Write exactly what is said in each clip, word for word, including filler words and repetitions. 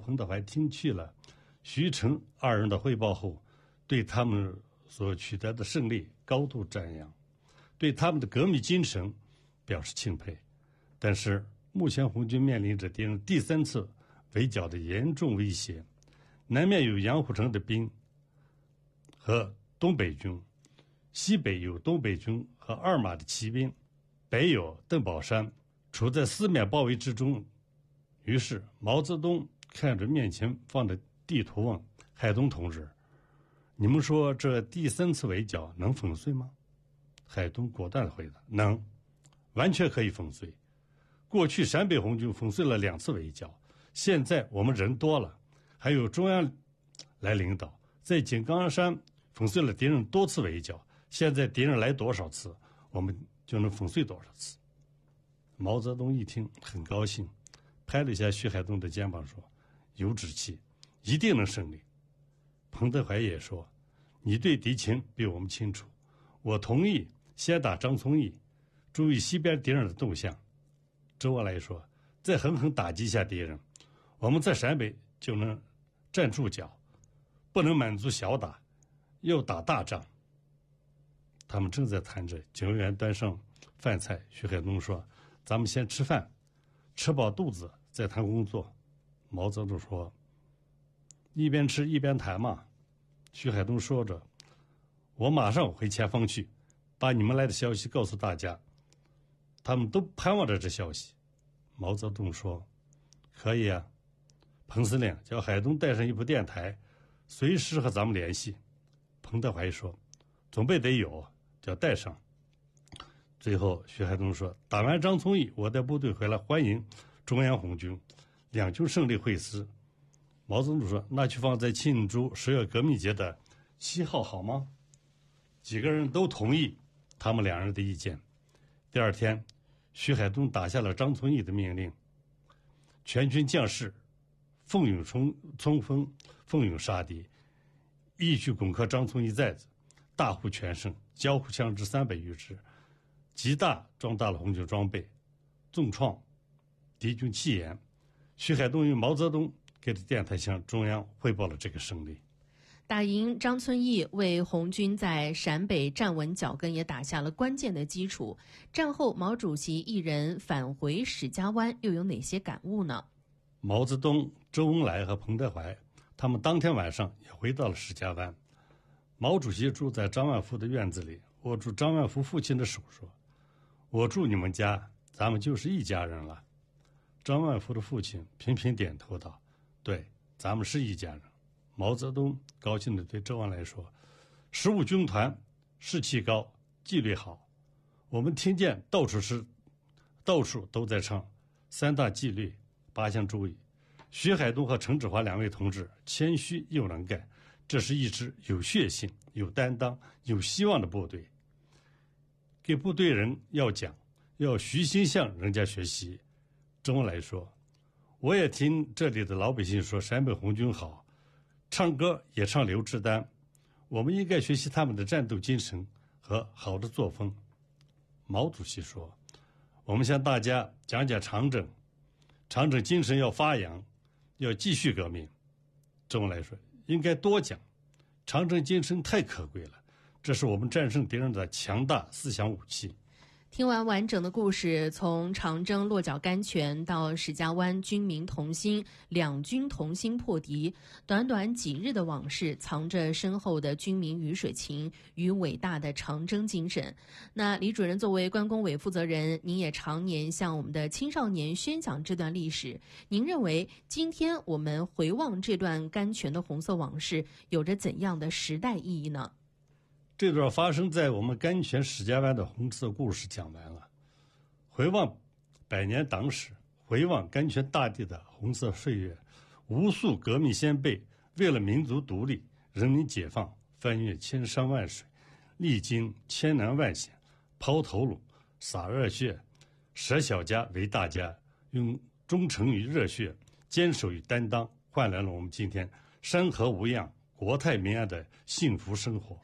彭德怀听取了徐成二人的汇报后，对他们所取得的胜利高度赞扬，对他们的革命精神表示钦佩。但是目前红军面临着敌人第三次围剿的严重威胁，南面有杨虎城的兵和东北军，西北有东北军和二马的骑兵，北有邓宝山，处在四面包围之中。于是毛泽东看着面前放的地图问海东同志，你们说这第三次围剿能粉碎吗？海东果断地回答，能，完全可以粉碎。过去陕北红军粉碎了两次围剿，现在我们人多了，还有中央来领导，在井冈山粉碎了敌人多次围剿，现在敌人来多少次，我们就能粉碎多少次。毛泽东一听很高兴，拍了一下徐海东的肩膀说，有志气，一定能胜利。彭德怀也说，你对敌情比我们清楚，我同意先打张聪义，注意西边敌人的动向。周恩来说，再狠狠打击一下敌人，我们在陕北就能站住脚，不能满足小打，要打大仗。他们正在谈着，警卫员端上饭菜，徐海东说，咱们先吃饭，吃饱肚子再谈工作。毛泽东说，一边吃一边谈嘛。徐海东说着，我马上回前方去，把你们来的消息告诉大家，他们都盼望着这消息。毛泽东说，可以啊，彭司令叫海东带上一部电台，随时和咱们联系。彭德怀说，总备得有，就要带上。最后徐海东说，打完张聪义，我带部队回来欢迎中央红军，两军胜利会师。毛泽东说，那就放在庆祝十月革命节的七号好吗？几个人都同意他们两人的意见。第二天，徐海东打下了张聪义的命令，全军将士奋勇冲冲锋，奋勇杀敌，一举攻克张聪义寨子，大获全胜，交互枪支三百余支，极大壮大了红军装备，重创敌军气焰。徐海东与毛泽东给了电台向中央汇报了这个胜利。 打赢张聪义，为红军在陕北站稳脚跟也打下了关键的基础。战后毛主席一人返回史家湾，又有哪些感悟呢？ 毛泽东、周恩来和彭德怀他们当天晚上也回到了史家湾。毛主席住在张万福的院子里，握住张万福父亲的手说，我住你们家，咱们就是一家人了。张万福的父亲频频点头道，对，咱们是一家人。毛泽东高兴地对周恩来说，十五军团士气高，纪律好，我们听见到处是到处都在唱三大纪律八项注意。徐海东和陈志华两位同志谦虚又能干，这是一支有血性、有担当、有希望的部队。给部队人要讲，要虚心向人家学习。周恩来说，我也听这里的老百姓说陕北红军好，唱歌也唱刘志丹，我们应该学习他们的战斗精神和好的作风。毛主席说，我们向大家讲讲长征，长征精神要发扬，要继续革命。周恩来说，应该多讲，长征精神太可贵了，这是我们战胜敌人的强大思想武器。 听完完整的故事，从长征落脚甘泉到史家湾军民同心，两军同心破敌，短短几日的往事，藏着深厚的军民鱼水情与伟大的长征精神。那李主任作为关工委负责人，您也常年向我们的青少年宣讲这段历史，您认为今天我们回望这段甘泉的红色往事，有着怎样的时代意义呢？ 这段发生在我们甘泉史家湾的红色故事讲完了，回望百年党史，回望甘泉大地的红色岁月，无数革命先辈为了民族独立、人民解放，翻越千山万水，历经千难万险，抛头颅、洒热血，舍小家为大家，用忠诚与热血、坚守与担当，换来了我们今天山河无恙、国泰民安的幸福生活。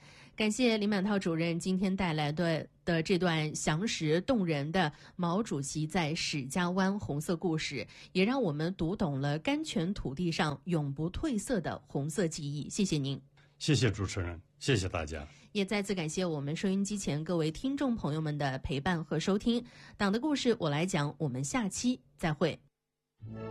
感谢林满涛主任今天带来的的这段详实动人的毛主席在史家湾红色故事，也让我们读懂了甘泉土地上永不褪色的红色记忆。谢谢您。 谢谢主持人，谢谢大家。 也再次感谢我们收音机前各位听众朋友们的陪伴和收听。党的故事我来讲，我们下期再会。